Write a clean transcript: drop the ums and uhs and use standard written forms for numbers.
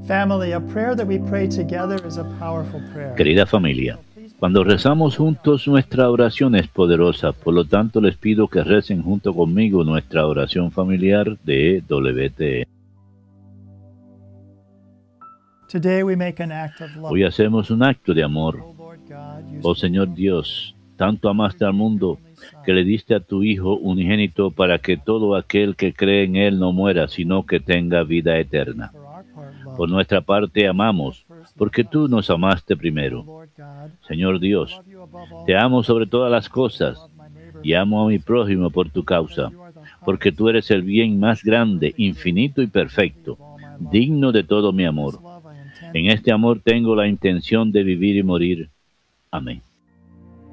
Family, a prayer that we pray together is a powerful prayer. Querida familia, cuando rezamos juntos, nuestra oración es poderosa. Por lo tanto, les pido que recen junto conmigo nuestra oración familiar de WTN. Today we make an act of love. Hoy hacemos un acto de amor. Oh Lord God, you Oh Señor Dios, tanto amaste al mundo que le diste a tu Hijo unigénito para que todo aquel que cree en Él no muera, sino que tenga vida eterna. for our part love. Por nuestra parte amamos, porque tú nos amaste primero. Lord God, Señor Dios, love you above all. te amo sobre todas las cosas Love my neighbor. y amo a mi prójimo por tu causa, You are the heart porque tú eres el bien más grande, infinito y perfecto, of all my love. digno de todo mi amor. This love I intend En este amor tengo la intención de vivir y morir. Amén.